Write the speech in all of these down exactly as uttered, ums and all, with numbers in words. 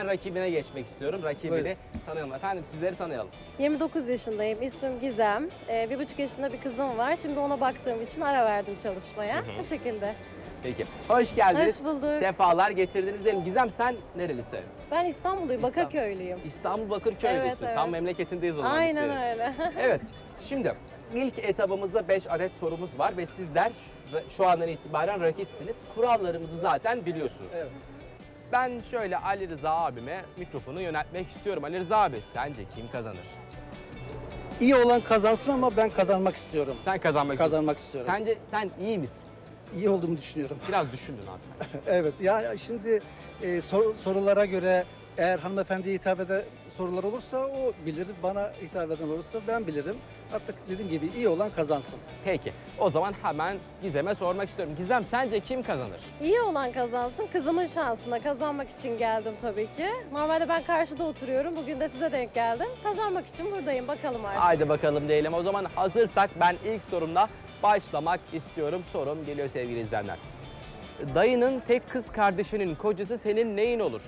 rakibine geçmek istiyorum. Rakibini Buyurun. tanıyalım. Efendim sizleri tanıyalım. yirmi dokuz yaşındayım. İsmim Gizem. Ee, bir buçuk yaşında bir kızım var. Şimdi ona baktığım için ara verdim çalışmaya. Bu şekilde. Peki. Hoş geldiniz. Hoş bulduk. Sefalar getirdiniz diyelim. Gizem sen nerelisin? Ben İstanbulluyum, İstanbul. Bakırköylüyüm. İstanbul Bakırköy'desin. Evet, evet. Tam memleketindeyiz o zaman. Aynen senin. öyle. Evet. Şimdi ilk etabımızda beş adet sorumuz var ve sizler şu andan itibaren rakipsiniz. Kurallarımızı zaten biliyorsunuz. Evet. Ben şöyle Ali Rıza abime mikrofonu yöneltmek istiyorum. Ali Rıza abi sence kim kazanır? İyi olan kazansın ama ben kazanmak istiyorum. Sen kazanmak istiyorsun. Kazanmak istiyorum. Sence sen iyi misin? İyi olduğumu düşünüyorum. Biraz düşündün abi sen. Evet. Ya şimdi e, sor- sorulara göre eğer hanımefendiye hitap eden sorular olursa o bilir. Bana hitap eden olursa ben bilirim. Artık dediğim gibi iyi olan kazansın. Peki. O zaman hemen Gizem'e sormak istiyorum. Gizem sence kim kazanır? İyi olan kazansın. Kızımın şansına kazanmak için geldim tabii ki. Normalde ben karşıda oturuyorum. Bugün de size denk geldim. Kazanmak için buradayım. Bakalım artık. Haydi bakalım diyelim. O zaman hazırsak ben ilk sorumla başlamak istiyorum. Sorum geliyor sevgili izleyenler. Dayının tek kız kardeşinin kocası senin neyin olur?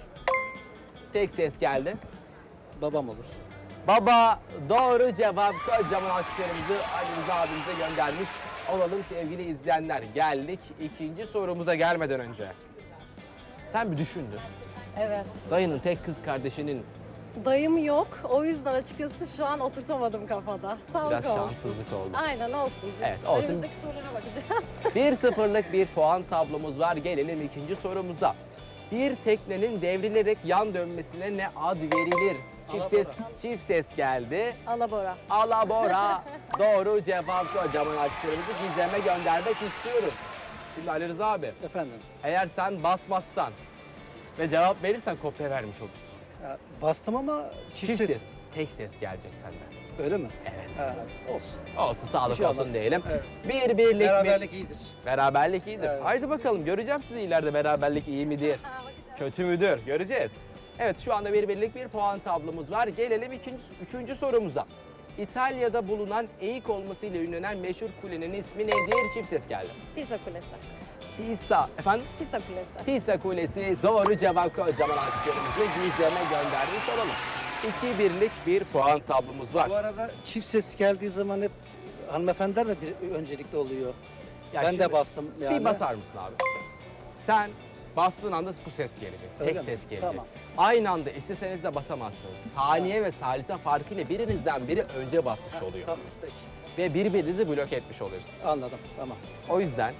Tek ses geldi. Babam olur. Baba doğru cevap. Kocaman alkışlarımızı Ali Rıza abimize göndermiş olalım sevgili izleyenler. Geldik ikinci sorumuza gelmeden önce. Sen bir düşündün. Evet. Dayının tek kız kardeşinin Dayım yok. O yüzden açıkçası şu an oturtamadım kafada. Sağlık biraz olsun. şanssızlık oldu. Aynen olsun. Evet, olsun. Önümüzdeki sorulara bakacağız. bir sıfırlık bir puan tablomuz var. Gelelim ikinci sorumuza. Bir teknenin devrilerek yan dönmesine ne ad verilir? Çift ses, çift ses geldi. Alabora. Alabora. Doğru cevap. Kocaman alkışlarımızı Gizem'e göndermek istiyoruz. Şimdi Ali Rıza abi, Efendim. eğer sen basmazsan ve cevap verirsen kopya vermiş olursun. Ya, bastım ama çift, ses. Tek ses gelecek senden. Öyle mi? Evet. Ha, olsun. Olsun, sağlık Bir şey olsun olmaz. diyelim. Evet. Bir birlik mi? Beraberlik iyidir. Beraberlik iyidir. Evet. Haydi bakalım, göreceğim sizi ileride beraberlik iyi midir, kötü müdür göreceğiz. Evet, şu anda bir birlik bir puan tablomuz var. Gelelim ikinci, üçüncü sorumuza. İtalya'da bulunan eğik olmasıyla ünlenen meşhur kulenin ismi nedir? Çift ses geldi. Pisa Kulesi. Pisa. Efendim? Pisa Kulesi. Pisa Kulesi. Doğru cevap. Kocaman alkışlarımızı Gizem'e göndermiş olalım. İki birlik bir puan tablomuz var. Bu arada çift ses geldiği zaman hep hanımefendiler mi bir öncelikli oluyor? Ya ben şimdi de bastım yani. Bir basar mısın abi? Sen bastığın anda bu ses gelecek. Öyle Tek mi? ses gelecek. Tamam. Aynı anda isteseniz de basamazsınız. Saniye ve salise farkıyla birinizden biri önce basmış oluyor. Tamam, peki. Ve birbirinizi blok etmiş oluyorsunuz. Anladım, tamam. O yüzden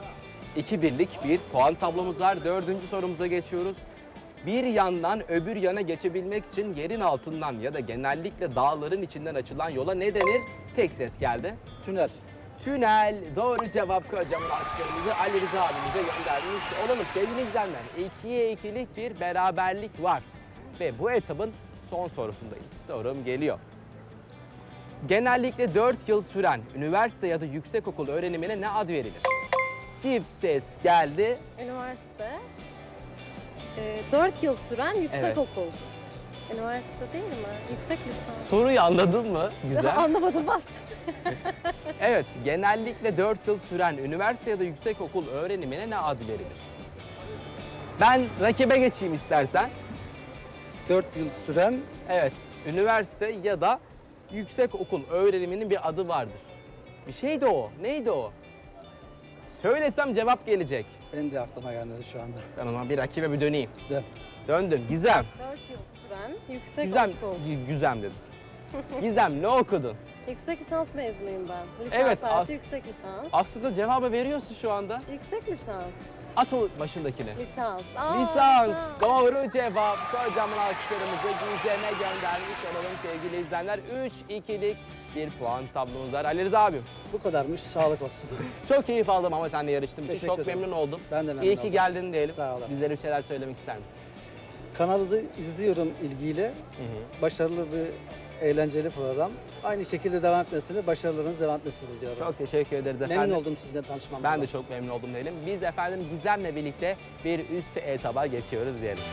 iki birlik bir puan tablomuz var. Dördüncü sorumuza geçiyoruz. Bir yandan öbür yana geçebilmek için yerin altından ya da genellikle dağların içinden açılan yola ne denir? Tek ses geldi. Tünel. Tünel. Doğru cevap. Kocaman alkışlarımızı Ali Rıza abimize göndermiş olalım. Sevgili izleyenler, ikiye ikilik bir beraberlik var. Ve bu etabın son sorusundayız. Sorum geliyor. Genellikle dört yıl süren üniversite ya da yüksekokul öğrenimine ne ad verilir? Çift ses geldi. Üniversite. Ee, dört yıl süren yüksek Evet. okul. Üniversite değil mi? Yüksek lisans. Soruyu anladın mı? Güzel. Anlamadım, bastım. Evet, genellikle dört yıl süren üniversite ya da yüksekokul öğrenimine ne ad verilir? Ben rakibe geçeyim istersen. dört yıl süren Evet, üniversite ya da yüksekokul öğreniminin bir adı vardır. Bir şeydi o. Neydi o? Söylesem cevap gelecek. benim de aklıma gelmedi şu anda. Ben o zaman bir rakibe bir döneyim. Dön. Döndüm. Gizem. dört yıl süren yüksek Gizem. okul. G- Güzem dedim. Gizem ne okudun? Yüksek lisans mezunuyum ben. Lisans Evet, artı as- yüksek lisans. Aslında cevabı veriyorsun şu anda. Yüksek lisans. At o başındakini. Lisans. Aa, Lisans. Doğru cevap. Kocaman alkışlarımızı Gizem'e göndermiş olalım sevgili izleyenler. üç ikilik bir puan tablomuz var. Ali Rıza abim, Bu kadarmış, sağlık olsun. çok keyif aldım ama seninle yarıştığım için. Teşekkür Çok ederim. memnun oldum. Ben de memnun İyi ki oldum. geldin diyelim. Sağ olasın. Bizlere bir şeyler söylemek ister misin? Kanalınızı izliyorum ilgiyle. Hı hı. Başarılı bir, eğlenceli program. Aynı şekilde devam etmesini, başarılarınız devam etmesini diliyorum. Çok teşekkür ederiz efendim. memnun oldum sizinle tanışmamdan. Ben de çok memnun oldum diyelim. Biz efendim Gizem'le birlikte bir üst etaba geçiyoruz diyelim.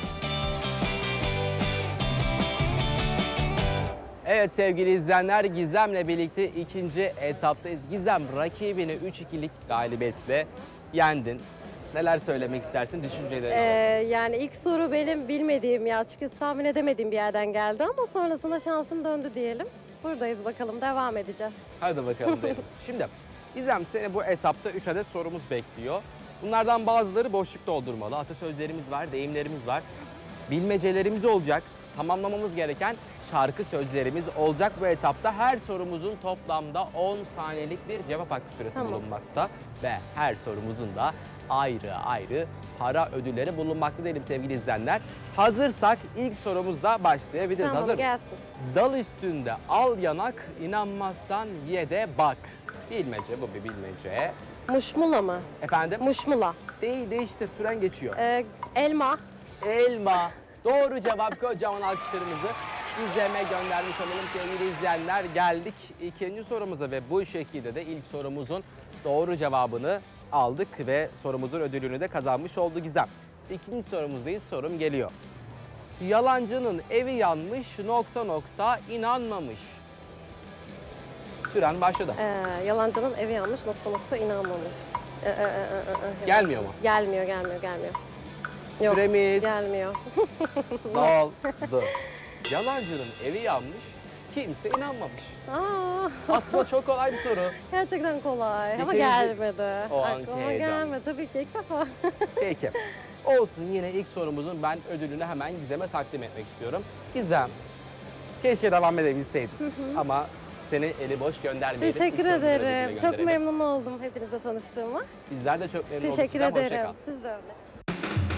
Evet sevgili izleyenler, Gizem'le birlikte ikinci etaptayız. Gizem, rakibini üç ikilik galibiyetle yendin. Neler söylemek istersin, düşüncelerini Ee, alalım. yani ilk soru benim bilmediğim ya açıkçası tahmin edemediğim bir yerden geldi ama sonrasında şansım döndü diyelim. Buradayız bakalım, devam edeceğiz. Hadi bakalım diyelim. Şimdi İzlem, seni bu etapta üç adet sorumuz bekliyor. Bunlardan bazıları boşluk doldurmalı. Atasözlerimiz var, deyimlerimiz var. Bilmecelerimiz olacak. Tamamlamamız gereken şarkı sözlerimiz olacak bu etapta. Her sorumuzun toplamda on saniyelik bir cevap hakkı süresi Tamam. bulunmakta. Ve her sorumuzun da ayrı ayrı para ödülleri bulunmakta diyelim sevgili izleyenler. Hazırsak ilk sorumuzla başlayabiliriz. Tamam, Hazır mısın? gelsin. Dal üstünde al yanak, inanmazsan ye de bak. Bilmece, bu bir bilmece. Muşmula mı? Efendim? Muşmula. Değil, değiştir, süren geçiyor. Ee, elma. Elma. Doğru cevap, kocaman alkışlarımızı İzlem'e göndermiş olalım sevgili izleyenler. Geldik ikinci sorumuza ve bu şekilde de ilk sorumuzun doğru cevabını aldık ve sorumuzun ödülünü de kazanmış oldu Gizem. İkinci sorumuzdayız, sorum geliyor. Yalancının evi yanmış, nokta nokta inanmamış. Süren başladı. Ee, yalancının evi yanmış, nokta nokta inanmamış. Ee, e, e, e, e, Gelmiyor mu? Gelmiyor, gelmiyor, gelmiyor. Yok, Süremiz gelmiyor. doldu. Yalancının evi yanmış, kimse inanmamış. Aa, Aslında çok kolay bir soru. gerçekten kolay ama İkinci- gelmedi. O anki Aklıma heyecan. gelmedi tabii ki ilk defa. Peki. Olsun, yine ilk sorumuzun ben ödülünü hemen Gizem'e takdim etmek istiyorum. Gizem, keşke devam edebilseydim ama seni eli boş göndermeyelim. Teşekkür İlk sorumuzu ederim. ödülüne Çok gönderelim. memnun oldum hepinize tanıştığıma. Bizler de çok memnun olduk. Teşekkür Gizem, hoşça ederim. kal. Siz de öyle.